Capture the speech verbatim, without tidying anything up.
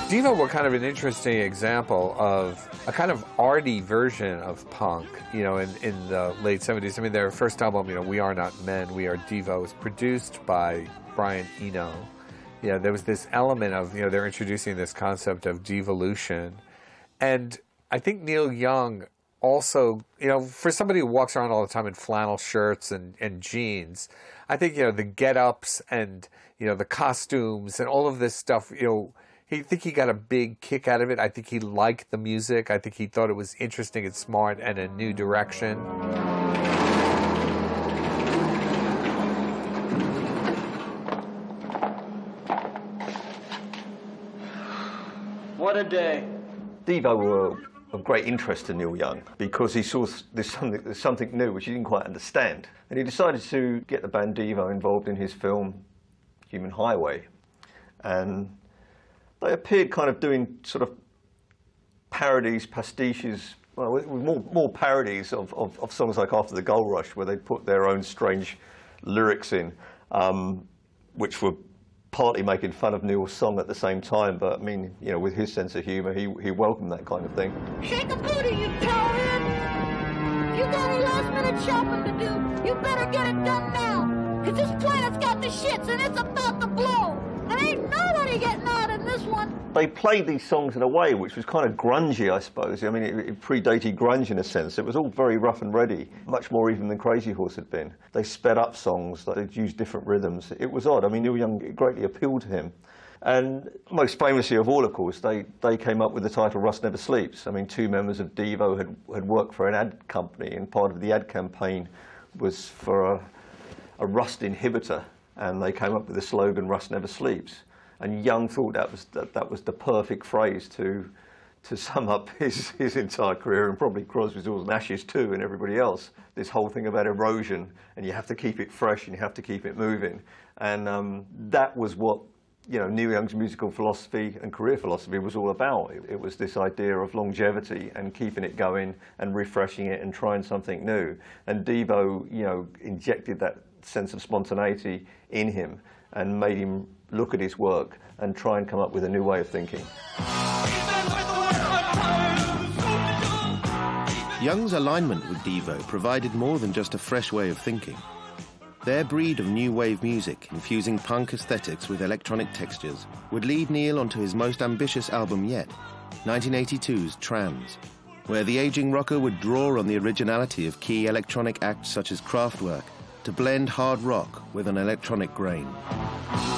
Devo were kind of an interesting example of a kind of arty version of punk, you know, in, in the late seventies. I mean, their first album, you know, We Are Not Men, We Are Devo, was produced by Brian Eno. You know, there was this element of, you know, they're introducing this concept of devolution. And I think Neil Young also, you know, for somebody who walks around all the time in flannel shirts and, and jeans, I think, you know, the get-ups and, you know, the costumes and all of this stuff, you know, I think he got a big kick out of it. I think he liked the music. I think he thought it was interesting and smart and a new direction. What a day. Devo were of great interest to Neil Young because he saw there's something, there's something new which he didn't quite understand. And he decided to get the band Devo involved in his film Human Highway. And they appeared kind of doing sort of parodies, pastiches, well, with more, more parodies of, of, of songs like After the Gold Rush, where they put their own strange lyrics in, um, which were partly making fun of Neil's song at the same time. But I mean, you know, with his sense of humour, he, he welcomed that kind of thing. Shake a booty, you towhead! You got a last minute shopping to do. You better get it done now, because this planet's got the shits and it's about to blow. There ain't nobody getting out in this one. They played these songs in a way which was kind of grungy, I suppose. I mean, it, it predated grunge in a sense. It was all very rough and ready, much more even than Crazy Horse had been. They sped up songs, they'd used different rhythms. It was odd. I mean, Neil Young, it greatly appealed to him. And most famously of all, of course, they, they came up with the title Rust Never Sleeps. I mean, two members of Devo had, had worked for an ad company, and part of the ad campaign was for a, a rust inhibitor. And they came up with the slogan, Rust Never Sleeps. And Young thought that was, that, that was the perfect phrase to, to sum up his, his entire career, and probably Crosby, Stills and Ashes too, and everybody else. This whole thing about erosion, and you have to keep it fresh, and you have to keep it moving. And um, that was what, you know, Neil Young's musical philosophy and career philosophy was all about. It, it was this idea of longevity and keeping it going and refreshing it and trying something new. And Devo, you know, injected that sense of spontaneity in him and made him look at his work and try and come up with a new way of thinking. Young's alignment with Devo provided more than just a fresh way of thinking. Their breed of new wave music, infusing punk aesthetics with electronic textures, would lead Neil onto his most ambitious album yet, nineteen eighty-two's Trams, where the aging rocker would draw on the originality of key electronic acts such as Kraftwerk to blend hard rock with an electronic grain.